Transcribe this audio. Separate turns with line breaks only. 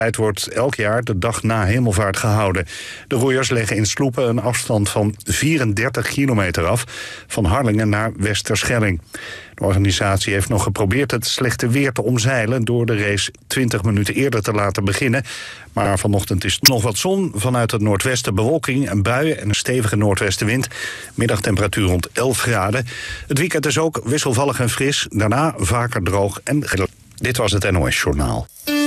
Het wordt elk jaar de dag na Hemelvaart gehouden. De roeiers leggen in Sloepen een afstand van 34 kilometer af, van Harlingen naar Westerschelling. De organisatie heeft nog geprobeerd het slechte weer te omzeilen door de race 20 minuten eerder te laten beginnen. Maar vanochtend is nog wat zon, vanuit het noordwesten bewolking, een bui en een stevige noordwestenwind. Middagtemperatuur rond 11 graden. Het weekend is ook wisselvallig en fris, daarna vaker droog en... Dit was het NOS Journaal.